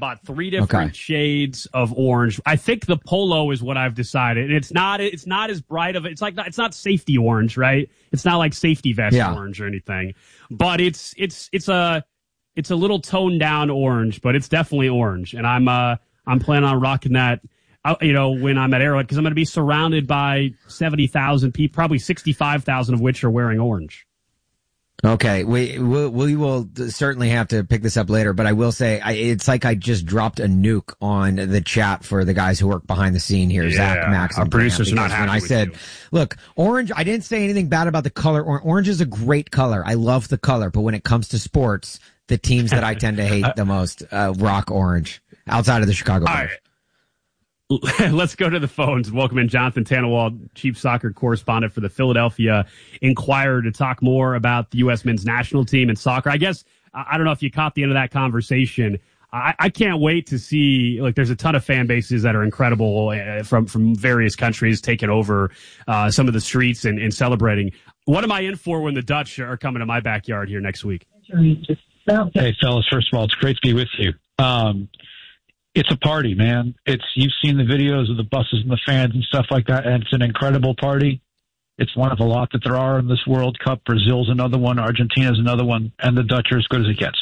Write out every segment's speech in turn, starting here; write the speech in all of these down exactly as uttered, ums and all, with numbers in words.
bought three different Okay. shades of orange. I think the polo is what I've decided. And it's not, it's not as bright of, it's like, it's not safety orange, right? It's not like safety vest Yeah. orange or anything, but it's, it's, it's a, it's a little toned down orange, but it's definitely orange. And I'm, uh, I'm planning on rocking that, uh, you know, when I'm at Arrowhead, because I'm going to be surrounded by seventy thousand people, probably sixty-five thousand of which are wearing orange. Okay, we, we we will certainly have to pick this up later, but I will say I, it's like I just dropped a nuke on the chat for the guys who work behind the scene here, Yeah, Zach, Max, our and producers are Grant, not because when happy I with said, you. look, orange, I didn't say anything bad about the color. Or, orange is a great color. I love the color, but when it comes to sports, the teams that I tend to hate the most uh, rock orange outside of the Chicago All Bears. right. Let's go to the phones. Welcome in Jonathan Tannenwald, chief soccer correspondent for the Philadelphia Inquirer, to talk more about the U S men's national team in soccer. I guess, I don't know if you caught the end of that conversation. I, I can't wait to see, like, there's a ton of fan bases that are incredible uh, from, from various countries taking over uh, some of the streets and, and celebrating. What am I in for when the Dutch are coming to my backyard here next week? Hey, fellas, first of all, it's great to be with you. Um, It's a party, man. It's you've seen the videos of the buses and the fans and stuff like that, and it's an incredible party. It's one of a lot that there are in this World Cup. Brazil's another one, Argentina's another one, and the Dutch are as good as it gets.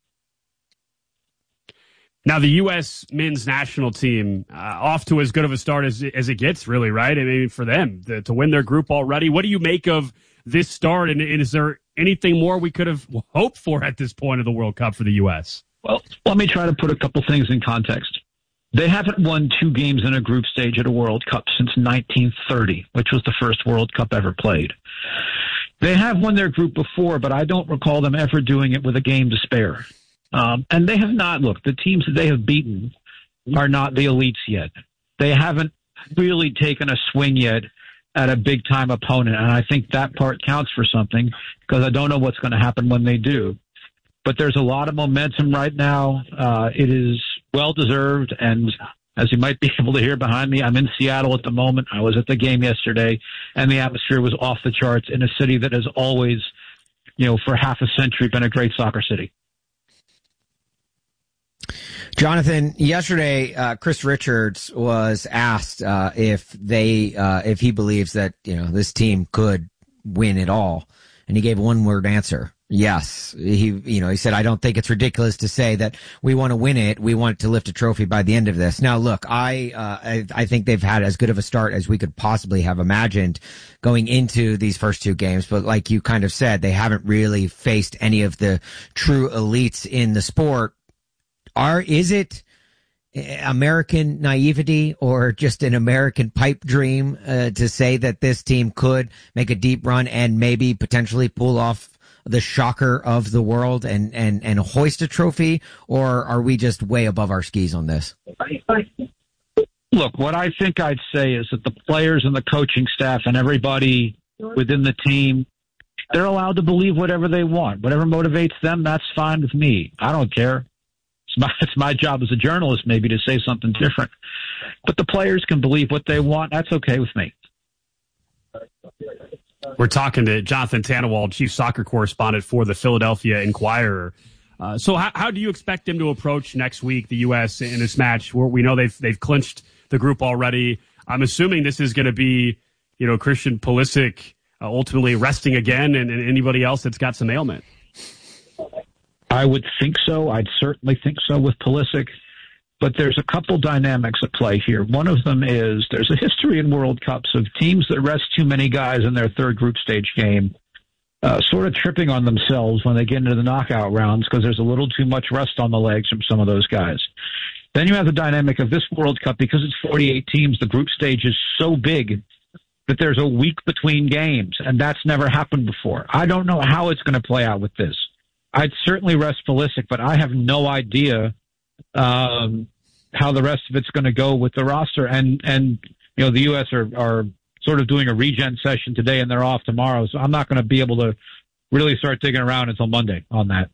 Now, the U S men's national team, uh, off to as good of a start as as it gets, really, right? I mean, for them to, to win their group already. What do you make of this start, and, and is there anything more we could have hoped for at this point of the World Cup for the U S? Well, let me try to put a couple things in context. They haven't won two games in a group stage at a World Cup since nineteen thirty, which was the first World Cup ever played. They have won their group before, but I don't recall them ever doing it with a game to spare. Um, and they have not, look, the teams that they have beaten are not the elites yet. They haven't really taken a swing yet at a big-time opponent, and I think that part counts for something, because I don't know what's going to happen when they do. But there's a lot of momentum right now. Uh, it is well-deserved, and as you might be able to hear behind me, I'm in Seattle at the moment. I was at the game yesterday, and the atmosphere was off the charts in a city that has always, you know, for half a century been a great soccer city. Jonathan, yesterday, uh, Chris Richards was asked uh, if they, uh, if he believes that, you know, this team could win it all, and he gave a one-word answer. Yes. He, you know, he said, I don't think it's ridiculous to say that we want to win it. We want to lift a trophy by the end of this. Now, look, I, uh, I, I think they've had as good of a start as we could possibly have imagined going into these first two games. But like you kind of said, they haven't really faced any of the true elites in the sport. Are, is it American naivety or just an American pipe dream, uh, to say that this team could make a deep run and maybe potentially pull off the shocker of the world and, and, and hoist a trophy, or are we just way above our skis on this? Look, what I think I'd say is that the players and the coaching staff and everybody within the team, they're allowed to believe whatever they want. Whatever motivates them, that's fine with me. I don't care. It's my, it's my job as a journalist maybe to say something different. But the players can believe what they want. That's okay with me. We're talking to Jonathan Tannenwald, chief soccer correspondent for the Philadelphia Inquirer. Uh, so how, how do you expect them to approach next week, the U S in this match? Where we know they've they've clinched the group already. I'm assuming this is going to be, you know, Christian Pulisic uh, ultimately resting again, and, and anybody else that's got some ailment. I would think so. I'd certainly think so with Pulisic. But there's a couple dynamics at play here. One of them is there's a history in World Cups of teams that rest too many guys in their third group stage game, uh, sort of tripping on themselves when they get into the knockout rounds because there's a little too much rust on the legs from some of those guys. Then you have the dynamic of this World Cup, because it's forty-eight teams, the group stage is so big that there's a week between games, and that's never happened before. I don't know how it's going to play out with this. I'd certainly rest Pulisic, but I have no idea um, how the rest of it's going to go with the roster. And, and you know, the U S are, are sort of doing a regen session today, and they're off tomorrow, so I'm not going to be able to really start digging around until Monday on that.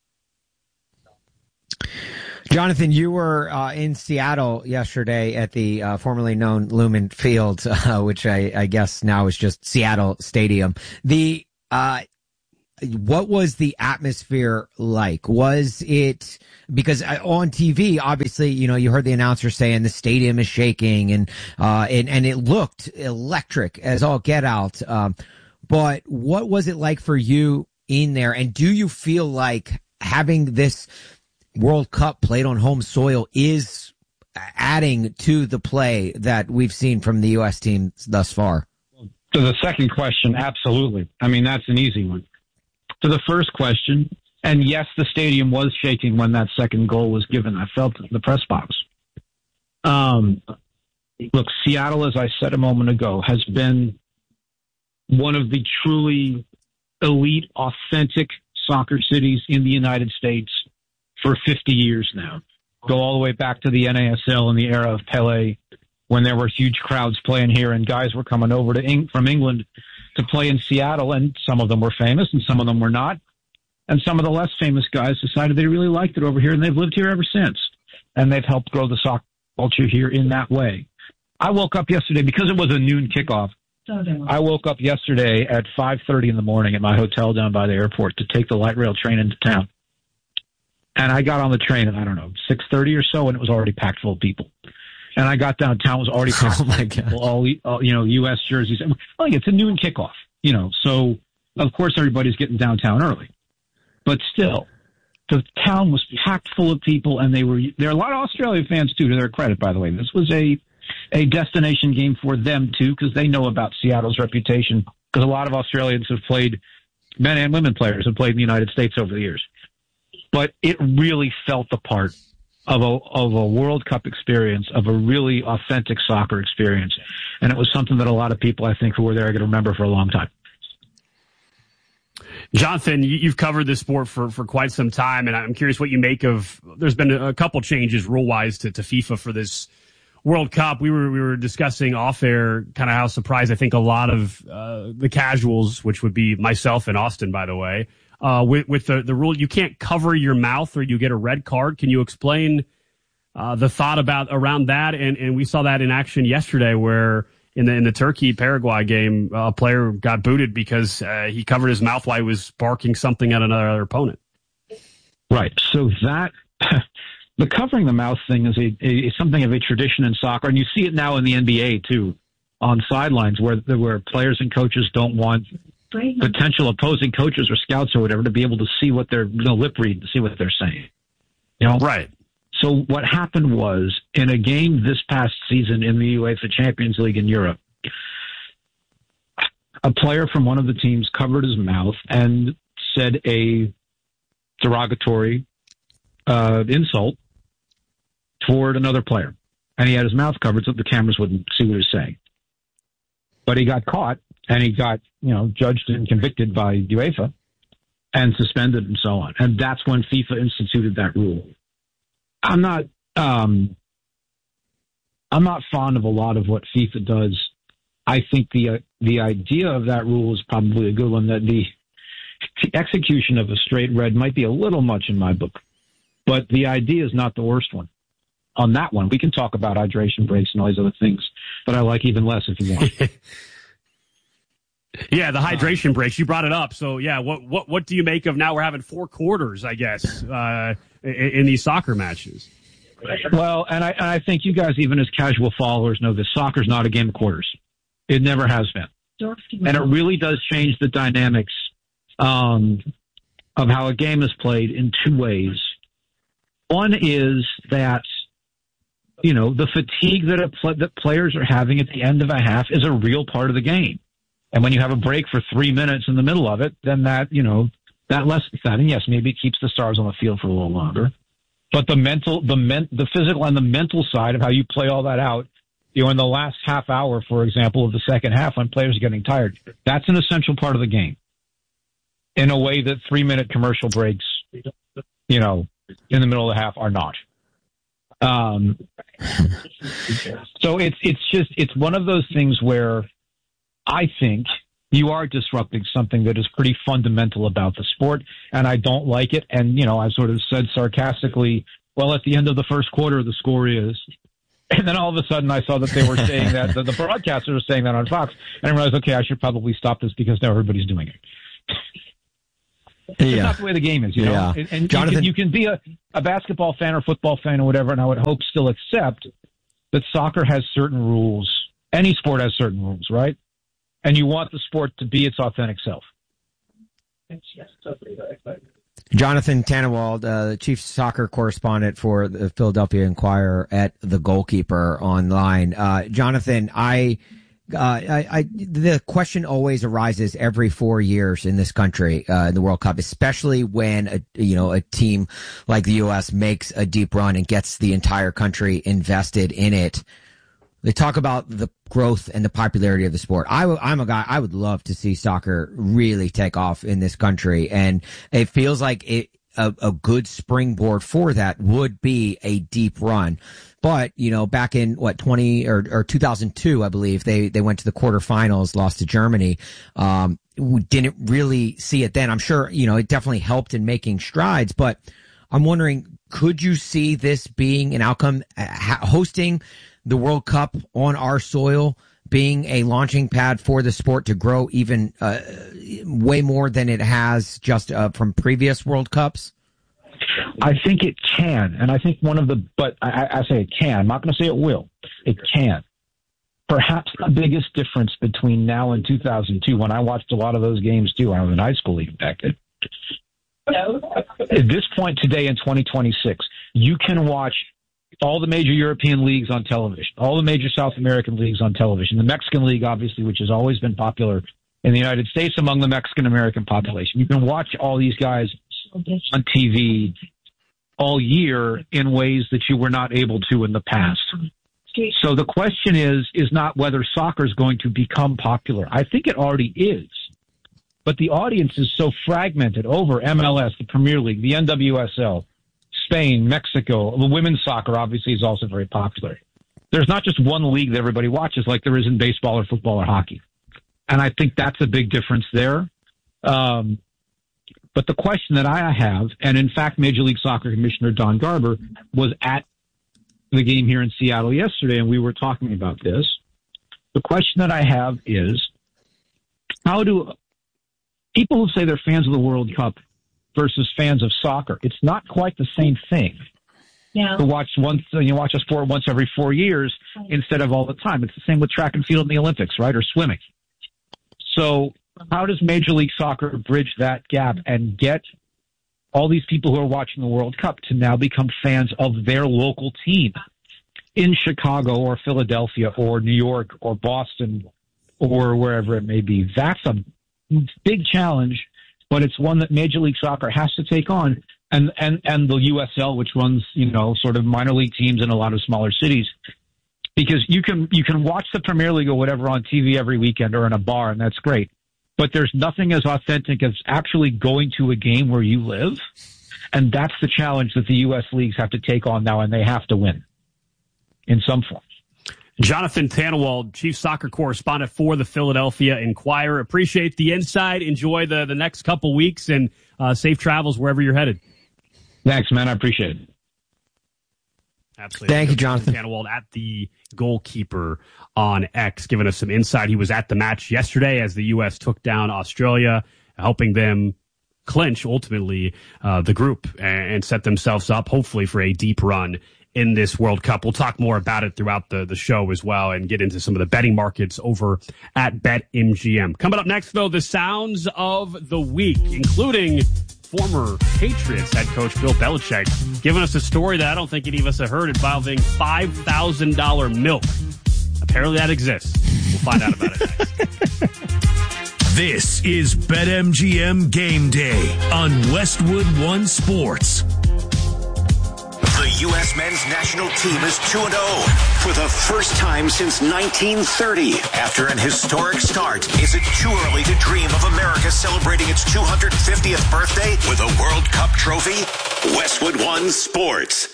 Jonathan, you were uh, in Seattle yesterday at the uh, formerly known Lumen Field, uh, which I, I guess now is just Seattle Stadium. The uh, what was the atmosphere like? Was it, because on T V, obviously, you know, you heard the announcer saying the stadium is shaking and, uh, and, and it looked electric as all get out. Um, but what was it like for you in there? And do you feel like having this World Cup played on home soil is adding to the play that we've seen from the U S team thus far? To the second question, absolutely. I mean, that's an easy one. To the first question, and yes, the stadium was shaking when that second goal was given. I felt it in the press box. Um, look, Seattle, as I said a moment ago, has been one of the truly elite, authentic soccer cities in the United States for fifty years now. Go all the way back to the N A S L in the era of Pelé, when there were huge crowds playing here and guys were coming over to Eng- from England to play in Seattle, and some of them were famous and some of them were not. And some of the less famous guys decided they really liked it over here, and they've lived here ever since. And they've helped grow the soccer culture here in that way. I woke up yesterday, because it was a noon kickoff, I woke up yesterday at five thirty in the morning at my hotel down by the airport to take the light rail train into town. And I got on the train at, I don't know, six thirty or so, and it was already packed full of people. And I got downtown, it was already packed. Oh, my God. All, all, you know, U S jerseys. Like, it's a noon kickoff, you know, so of course everybody's getting downtown early. But still, the town was packed full of people, and they were, there are a lot of Australian fans, too, to their credit, by the way. This was a, a destination game for them, too, because they know about Seattle's reputation, because a lot of Australians have played, men and women players have played in the United States over the years. But it really felt the part of a of a World Cup experience, of a really authentic soccer experience. And it was something that a lot of people, I think, who were there are going to remember for a long time. Jonathan, you've covered this sport for, for quite some time, and I'm curious what you make of, there's been a couple changes rule-wise to, to FIFA for this World Cup. We were we were discussing off-air kind of how surprised I think a lot of uh, the casuals, which would be myself and Austin, by the way, Uh, with, with the, the rule, you can't cover your mouth or you get a red card. Can you explain uh, the thought about around that? And, and we saw that in action yesterday, where in the in the Turkey Paraguay game, a player got booted because uh, he covered his mouth while he was barking something at another opponent. Right. So that the covering the mouth thing is a, a something of a tradition in soccer, and you see it now in the N B A too, on sidelines where where players and coaches don't want potential opposing coaches or scouts or whatever to be able to see what they're, you know, lip read, to see what they're saying. You know? Right. So what happened was, in a game this past season in the UEFA Champions League in Europe, a player from one of the teams covered his mouth and said a derogatory uh, insult toward another player. And he had his mouth covered so the cameras wouldn't see what he was saying. But he got caught, and he got, you know, judged and convicted by UEFA and suspended and so on. And that's when FIFA instituted that rule. I'm not, um, I'm not fond of a lot of what FIFA does. I think the, uh, the idea of that rule is probably a good one, that the, the execution of a straight red might be a little much in my book, but the idea is not the worst one. On that one, we can talk about hydration breaks and all these other things, but I like even less if you want. Yeah, the hydration breaks. You brought it up. So, yeah, what what what do you make of now we're having four quarters, I guess, uh, in, in these soccer matches? Well, and I, and I think you guys, even as casual followers, know this. Soccer's not a game of quarters. It never has been. And it really does change the dynamics um, of how a game is played in two ways. One is that, you know, the fatigue that, a pl- that players are having at the end of a half is a real part of the game. And when you have a break for three minutes in the middle of it, then that, you know, that lessens that. And yes, maybe it keeps the stars on the field for a little longer. But the mental, the men, the physical and the mental side of how you play all that out, you know, in the last half hour, for example, of the second half when players are getting tired, that's an essential part of the game in a way that three minute commercial breaks, you know, in the middle of the half are not. Um, so it's, it's just, it's one of those things where I think you are disrupting something that is pretty fundamental about the sport, and I don't like it. And, you know, I sort of said sarcastically, well, at the end of the first quarter, the score is. And then all of a sudden I saw that they were saying that, the, the broadcasters were saying that on Fox, and I realized, okay, I should probably stop this because now everybody's doing it. It's yeah. not the way the game is, you know. Yeah. And, and Jonathan, you can, you can be a, a basketball fan or football fan or whatever, and I would hope still accept that soccer has certain rules. Any sport has certain rules, right? And you want the sport to be its authentic self. Jonathan Tannenwald, uh, the chief soccer correspondent for the Philadelphia Inquirer at The Goalkeeper online. Uh, Jonathan, I, uh, I, I, the question always arises every four years in this country, uh, in the World Cup, especially when a, you know, a team like the U S makes a deep run and gets the entire country invested in it. They talk about the growth and the popularity of the sport. I, I'm a guy, I would love to see soccer really take off in this country. And it feels like it, a, a good springboard for that would be a deep run. But, you know, back in what, twenty or, or two thousand two, I believe they, they went to the quarterfinals, lost to Germany. Um, we didn't really see it then. I'm sure, you know, it definitely helped in making strides, but I'm wondering, could you see this being an outcome, uh, hosting the World Cup on our soil being a launching pad for the sport to grow even uh, way more than it has just uh, from previous World Cups? I think it can, and I think one of the, but I, I say it can. I'm not going to say it will. It can. Perhaps the biggest difference between now and two thousand two, when I watched a lot of those games too, I was in high school even back then. At this point today in twenty twenty-six, you can watch all the major European leagues on television, all the major South American leagues on television, the Mexican League, obviously, which has always been popular in the United States among the Mexican-American population. You can watch all these guys on T V all year in ways that you were not able to in the past. So the question is, is not whether soccer is going to become popular. I think it already is. But the audience is so fragmented over M L S, the Premier League, the N W S L, Spain, Mexico. The women's soccer obviously is also very popular. There's not just one league that everybody watches like there is in baseball or football or hockey. And I think that's a big difference there. Um, but the question that I have, and in fact, Major League Soccer Commissioner Don Garber was at the game here in Seattle yesterday, and we were talking about this. The question that I have is, how do people who say they're fans of the World Cup versus fans of soccer, it's not quite the same thing. Yeah. To watch once, you watch a sport once every four years right. instead of all the time. It's the same with track and field in the Olympics, right, or swimming. So how does Major League Soccer bridge that gap and get all these people who are watching the World Cup to now become fans of their local team in Chicago or Philadelphia or New York or Boston or wherever it may be? That's a big challenge, but it's one that Major League Soccer has to take on. And, and, and the U S L, which runs, you know, sort of minor league teams in a lot of smaller cities, because you can, you can watch the Premier League or whatever on T V every weekend or in a bar, and that's great. But there's nothing as authentic as actually going to a game where you live. And that's the challenge that the U S leagues have to take on now, and they have to win in some form. Jonathan Tannenwald, chief soccer correspondent for the Philadelphia Inquirer. Appreciate the insight. Enjoy the, the next couple weeks, and uh, safe travels wherever you're headed. Thanks, man. I appreciate it. Absolutely. Thank you, Jonathan. Tannenwald at the Goalkeeper on X, giving us some insight. He was at the match yesterday as the U S took down Australia, helping them clinch, ultimately, uh, the group and, and set themselves up, hopefully, for a deep run in this World Cup. We'll talk more about it throughout the, the show as well and get into some of the betting markets over at BetMGM. Coming up next, though, the sounds of the week, including former Patriots head coach Bill Belichick giving us a story that I don't think any of us have heard involving five thousand dollars milk. Apparently that exists. We'll find out about it next. This is BetMGM Game Day on Westwood One Sports. The U S men's national team is two and oh for the first time since nineteen thirty. After an historic start, is it too early to dream of America celebrating its two hundred fiftieth birthday with a World Cup trophy? Westwood One Sports.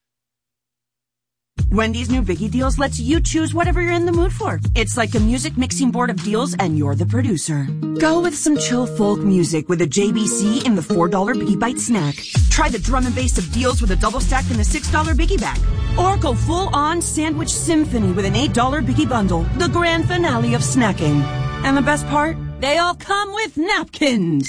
Wendy's new Biggie Deals lets you choose whatever you're in the mood for. It's like a music mixing board of deals, and you're the producer. Go with some chill folk music with a J B C in the four dollar Biggie Bite snack. Try the drum and bass of deals with a double stack in the six dollar Biggie Bag. Or go full-on sandwich symphony with an eight dollar Biggie Bundle, the grand finale of snacking. And the best part? They all come with napkins.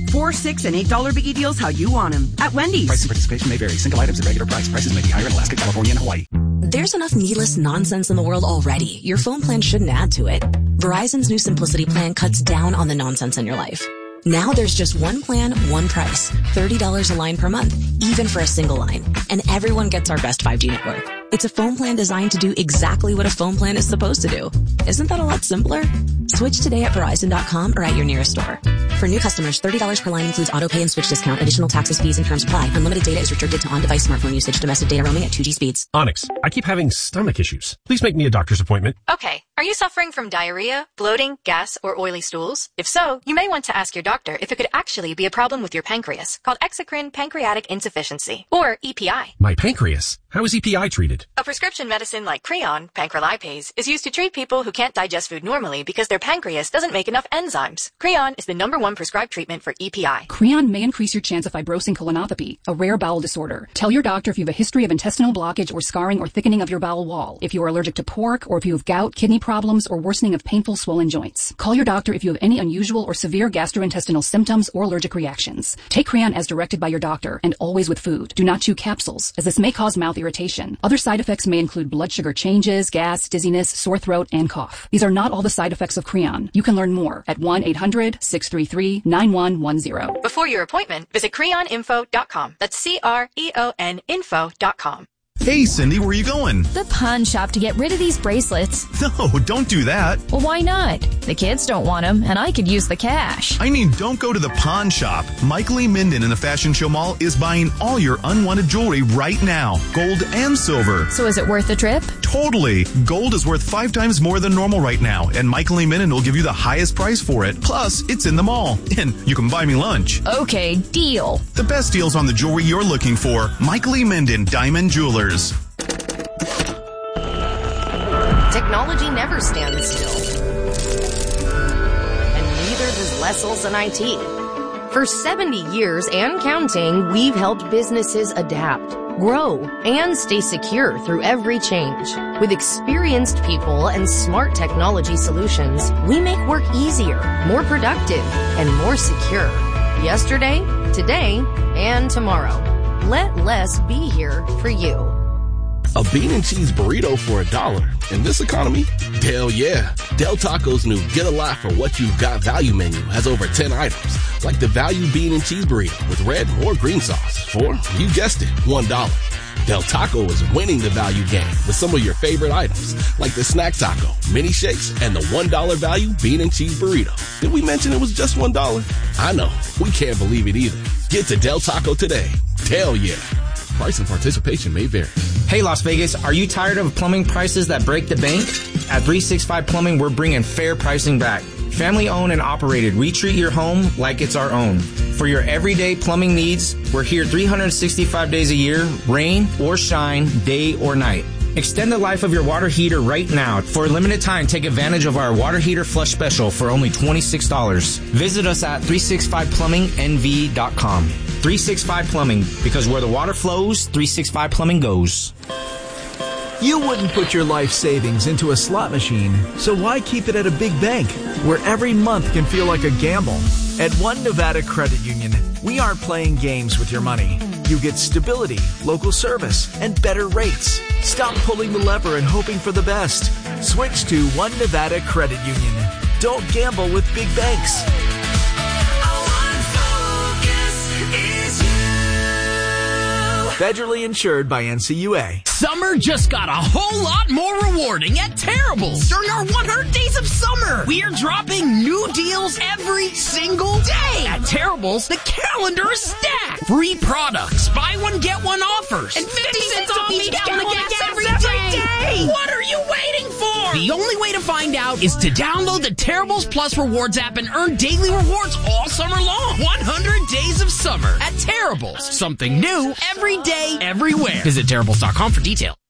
Four, six, and eight dollar biggie deals how you want them at Wendy's. Price and participation may vary. Single items at regular price. Prices may be higher in Alaska, California, and Hawaii. There's enough needless nonsense in the world already. Your phone plan shouldn't add to it. Verizon's new Simplicity plan cuts down on the nonsense in your life. Now there's just one plan, one price. thirty dollars a line per month, even for a single line. And everyone gets our best five G network. It's a phone plan designed to do exactly what a phone plan is supposed to do. Isn't that a lot simpler? Switch today at Verizon dot com or at your nearest store. For new customers, thirty dollars per line includes auto pay and switch discount. Additional taxes, fees, and terms apply. Unlimited data is restricted to on-device smartphone usage. Domestic data roaming at two G speeds. Onyx, I keep having stomach issues. Please make me a doctor's appointment. Okay. Are you suffering from diarrhea, bloating, gas, or oily stools? If so, you may want to ask your doctor if it could actually be a problem with your pancreas, called exocrine pancreatic insufficiency, or E P I. My pancreas? How is E P I treated? A prescription medicine like Creon, pancrelipase, is used to treat people who can't digest food normally because their pancreas doesn't make enough enzymes. Creon is the number one prescribed treatment for E P I. Creon may increase your chance of fibrosing colonopathy, a rare bowel disorder. Tell your doctor if you have a history of intestinal blockage or scarring or thickening of your bowel wall, if you are allergic to pork, or if you have gout, kidney problems, or worsening of painful swollen joints. Call your doctor if you have any unusual or severe gastrointestinal symptoms or allergic reactions. Take Creon as directed by your doctor and always with food. Do not chew capsules, as this may cause mouth irritation. Other side effects may include blood sugar changes, gas, dizziness, sore throat, and cough. These are not all the side effects of Creon. You can learn more at one eight hundred six three three nine one one zero. Before your appointment, visit creon info dot com. That's C R E O N info dot com. Hey, Cindy, where are you going? The pawn shop to get rid of these bracelets. No, don't do that. Well, why not? The kids don't want them, and I could use the cash. I mean, don't go to the pawn shop. Michael Lee Minden in the Fashion Show Mall is buying all your unwanted jewelry right now, gold and silver. So is it worth the trip? Totally. Gold is worth five times more than normal right now, and Michael Lee Minden will give you the highest price for it. Plus, it's in the mall, and you can buy me lunch. Okay, deal. The best deals on the jewelry you're looking for. Michael Lee Minden, Diamond Jewelers. Technology never stands still. And neither does Lessels and I T. For seventy years and counting, we've helped businesses adapt, grow, and stay secure through every change. With experienced people and smart technology solutions, we make work easier, more productive, and more secure. Yesterday, today, and tomorrow. Let less be here for you. A bean and cheese burrito for a dollar. In this economy? Hell yeah. Del Taco's new Get a Lot for What You've Got value menu has over ten items, like the value bean and cheese burrito with red or green sauce for, you guessed it, one dollar. Del Taco is winning the value game with some of your favorite items, like the snack taco, mini shakes, and the one dollar value bean and cheese burrito. Did we mention it was just one dollar? I know. We can't believe it either. Get to Del Taco today. Hell yeah. Price and participation may vary. Hey, Las Vegas, are you tired of plumbing prices that break the bank? At three sixty-five Plumbing, we're bringing fair pricing back. Family owned and operated, we treat your home like it's our own. For your everyday plumbing needs, we're here three hundred sixty-five days a year, rain or shine, day or night. Extend the life of your water heater right now. For a limited time, take advantage of our water heater flush special for only twenty-six dollars. Visit us at three sixty-five plumbing N V dot com. three sixty-five Plumbing, because where the water flows, three sixty-five Plumbing goes. You wouldn't put your life savings into a slot machine, so why keep it at a big bank, where every month can feel like a gamble? At One Nevada Credit Union, we aren't playing games with your money. You get stability, local service, and better rates. Stop pulling the lever and hoping for the best. Switch to One Nevada Credit Union. Don't gamble with big banks. Federally insured by N C U A. Summer just got a whole lot more rewarding at Terrible's. During our one hundred days of summer, we are dropping new deals every single day. At Terrible's, the calendar is stacked. Free products, buy one, get one offers, and fifty cents off each gallon of gas every day. What are you waiting for? The only way to find out is to download the Terrible's Plus Rewards app and earn daily rewards all summer long. one hundred days of summer at Terrible's. Something new every day, everywhere. Visit Terrible's dot com for details.